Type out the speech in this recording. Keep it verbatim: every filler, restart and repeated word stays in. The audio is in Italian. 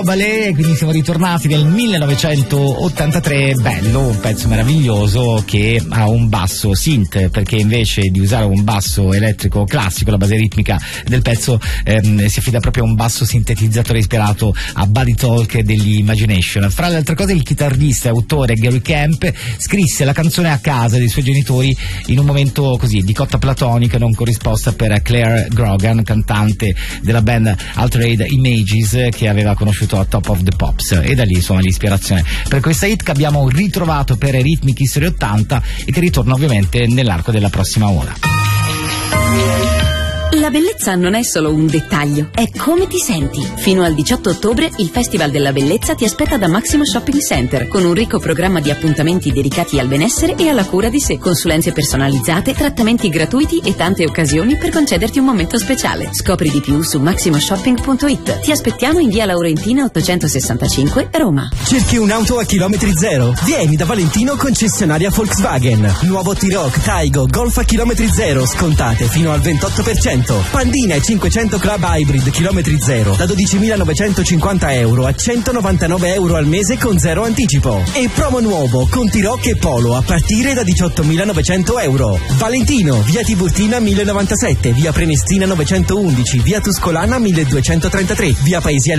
Ballet, quindi siamo ritornati nel millenovecentottantatré, bello, un pezzo meraviglioso che ha un basso synth, perché invece di usare un basso elettrico classico, la base ritmica del pezzo ehm, si affida proprio a un basso sintetizzatore ispirato a Buddy Talk degli Imagination. Fra le altre cose il chitarrista e autore Gary Kemp scrisse la canzone a casa dei suoi genitori in un momento così di cotta platonica non corrisposta per Claire Grogan, cantante della band Altered Images, che aveva conosciuto a Top of the Pops, e da lì insomma l'ispirazione per questa hit che abbiamo ritrovato per Rhythmic History ottanta e che ritorna ovviamente nell'arco della prossima ora. La bellezza non è solo un dettaglio, è come ti senti. Fino al diciotto ottobre il Festival della Bellezza ti aspetta da Maximo Shopping Center, con un ricco programma di appuntamenti dedicati al benessere e alla cura di sé, consulenze personalizzate, trattamenti gratuiti e tante occasioni per concederti un momento speciale. Scopri di più su maximo shopping punto it. Ti aspettiamo in via Laurentina ottocentosessantacinque, Roma. Cerchi un'auto a chilometri zero? Vieni da Valentino, concessionaria Volkswagen. Nuovo T-Roc, Taigo, Golf a chilometri zero, scontate fino al ventotto per cento. Pandina e cinquecento Club Hybrid chilometri zero da dodicimilanovenocentocinquanta euro a centonovantanove euro al mese con zero anticipo. E promo nuovo con T-Roc e Polo a partire da diciottomilanovecento euro. Valentino, via Tiburtina mille novantasette, via Prenestina novecentoundici, via Tuscolana milleduecentotrentatré, via Paesiello